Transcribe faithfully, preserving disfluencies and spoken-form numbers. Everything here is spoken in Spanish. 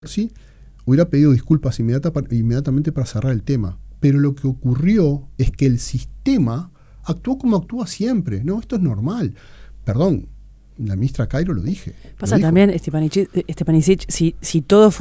Sí, hubiera pedido disculpas inmediata, inmediatamente para cerrar el tema. Pero lo que ocurrió es que el sistema actuó como actúa siempre. No, esto es normal. Perdón, la ministra Cairo lo dije. Pasa lo también, Stepanisic, si, si todo